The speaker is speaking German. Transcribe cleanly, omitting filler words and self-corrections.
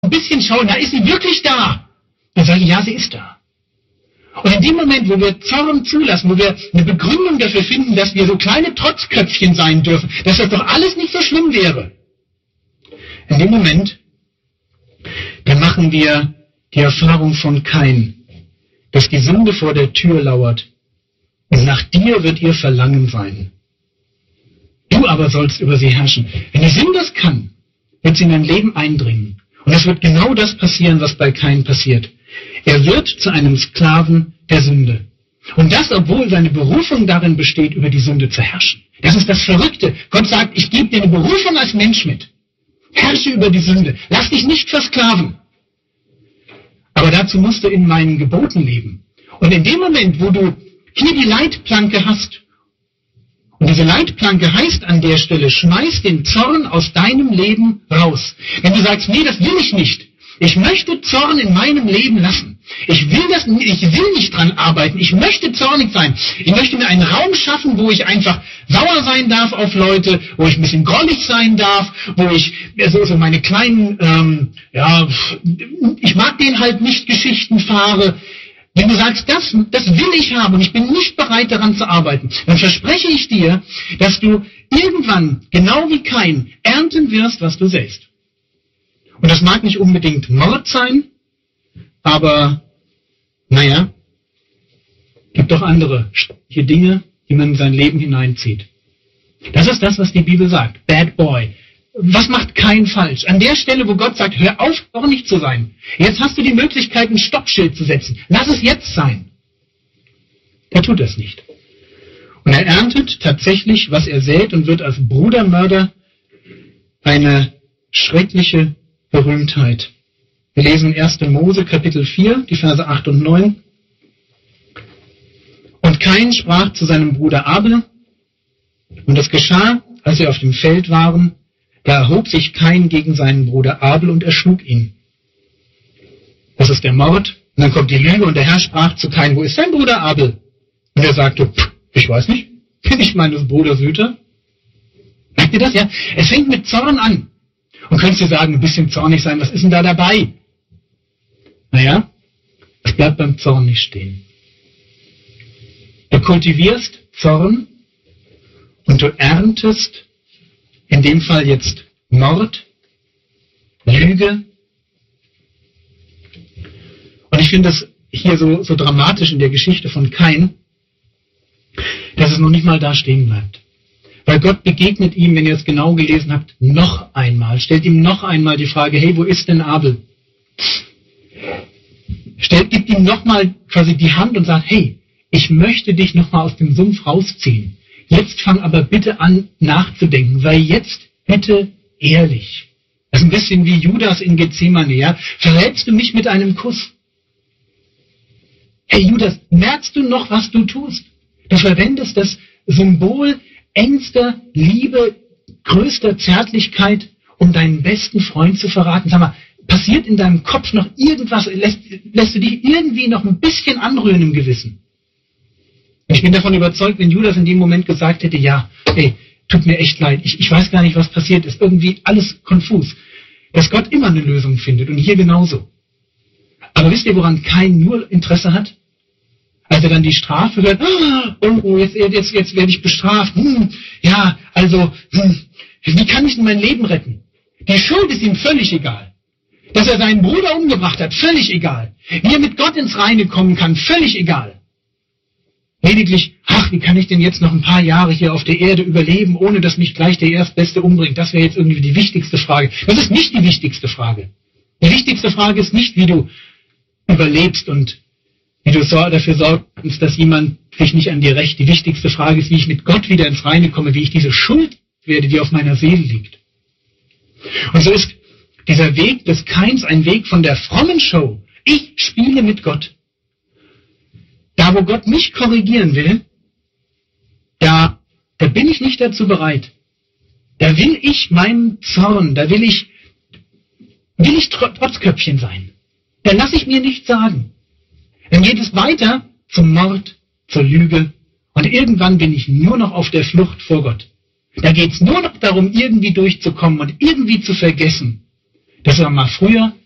ein bisschen schauen, na, ist sie wirklich da? Dann sage ich, ja, sie ist da. Und in dem Moment, wo wir Zorn zulassen, wo wir eine Begründung dafür finden, dass wir so kleine Trotzköpfchen sein dürfen, dass das doch alles nicht so schlimm wäre, in dem Moment, da machen wir die Erfahrung von Kain, dass die Sünde vor der Tür lauert und nach dir wird ihr Verlangen sein. Du aber sollst über sie herrschen. Wenn die Sünde das kann, wird sie in dein Leben eindringen. Und es wird genau das passieren, was bei Kain passiert. Er wird zu einem Sklaven der Sünde. Und das, obwohl seine Berufung darin besteht, über die Sünde zu herrschen. Das ist das Verrückte. Gott sagt, ich gebe dir eine Berufung als Mensch mit. Herrsche über die Sünde. Lass dich nicht versklaven. Aber dazu musst du in meinen Geboten leben. Und in dem Moment, wo du hier die Leitplanke hast, und diese Leitplanke heißt an der Stelle, schmeiß den Zorn aus deinem Leben raus. Wenn du sagst, nee, das will ich nicht. Ich möchte Zorn in meinem Leben lassen. Ich will nicht dran arbeiten. Ich möchte zornig sein. Ich möchte mir einen Raum schaffen, wo ich einfach sauer sein darf auf Leute, wo ich ein bisschen grollig sein darf, wo ich so meine kleinen, ich mag denen halt nicht Geschichten fahre. Wenn du sagst, das will ich haben und ich bin nicht bereit daran zu arbeiten, dann verspreche ich dir, dass du irgendwann, genau wie Kain, ernten wirst, was du säst. Und das mag nicht unbedingt Mord sein, aber, gibt doch andere Dinge, die man in sein Leben hineinzieht. Das ist das, was die Bibel sagt. Bad boy. Was macht Kain falsch? An der Stelle, wo Gott sagt, hör auf, zornig zu sein. Jetzt hast du die Möglichkeit, ein Stoppschild zu setzen. Lass es jetzt sein. Er tut das nicht. Und er erntet tatsächlich, was er sät und wird als Brudermörder eine schreckliche Berühmtheit. Wir lesen 1. Mose, Kapitel 4, die Verse 8 und 9. Und Kain sprach zu seinem Bruder Abel, und es geschah, als sie auf dem Feld waren, da erhob sich Kain gegen seinen Bruder Abel und erschlug ihn. Das ist der Mord. Und dann kommt die Lüge und der Herr sprach zu Kain, wo ist dein Bruder Abel? Und er sagte, ich weiß nicht, bin ich meines Bruders Hüter? Merkt ihr das? Ja, es fängt mit Zorn an. Und könntest du sagen, ein bisschen zornig sein, was ist denn da dabei? Naja, es bleibt beim Zorn nicht stehen. Du kultivierst Zorn und du erntest in dem Fall jetzt Mord, Lüge. Und ich finde das hier so dramatisch in der Geschichte von Kain, dass es noch nicht mal da stehen bleibt. Weil Gott begegnet ihm, wenn ihr es genau gelesen habt, noch einmal, stellt ihm noch einmal die Frage, hey, wo ist denn Abel? Gibt ihm nochmal quasi die Hand und sagt, hey, ich möchte dich nochmal aus dem Sumpf rausziehen. Jetzt fang aber bitte an nachzudenken, sei jetzt bitte ehrlich. Das ist ein bisschen wie Judas in Gethsemane, ja? Verrätst du mich mit einem Kuss? Hey Judas, merkst du noch, was du tust? Du verwendest das Symbol engster Liebe, größter Zärtlichkeit, um deinen besten Freund zu verraten. Sag mal, passiert in deinem Kopf noch irgendwas, lässt du dich irgendwie noch ein bisschen anrühren im Gewissen? Ich bin davon überzeugt, wenn Judas in dem Moment gesagt hätte, ja, hey, tut mir echt leid, ich weiß gar nicht, was passiert ist, irgendwie alles konfus, dass Gott immer eine Lösung findet und hier genauso. Aber wisst ihr, woran Kain nur Interesse hat? Als er dann die Strafe hört, jetzt werde ich bestraft, wie kann ich denn mein Leben retten? Die Schuld ist ihm völlig egal. Dass er seinen Bruder umgebracht hat, völlig egal. Wie er mit Gott ins Reine kommen kann, völlig egal. Lediglich, wie kann ich denn jetzt noch ein paar Jahre hier auf der Erde überleben, ohne dass mich gleich der Erstbeste umbringt? Das wäre jetzt irgendwie die wichtigste Frage. Das ist nicht die wichtigste Frage. Die wichtigste Frage ist nicht, wie du überlebst und wie du dafür sorgst, dass jemand sich nicht an dir rächt. Die wichtigste Frage ist, wie ich mit Gott wieder ins Reine komme, wie ich diese Schuld werde, die auf meiner Seele liegt. Und so ist dieser Weg des Kains ein Weg von der frommen Show. Ich spiele mit Gott. Da, wo Gott mich korrigieren will, da bin ich nicht dazu bereit. Da will ich meinen Zorn, da will ich Trotzköpfchen sein. Da lasse ich mir nichts sagen. Dann geht es weiter zum Mord, zur Lüge und irgendwann bin ich nur noch auf der Flucht vor Gott. Da geht es nur noch darum, irgendwie durchzukommen und irgendwie zu vergessen, dass er mal früher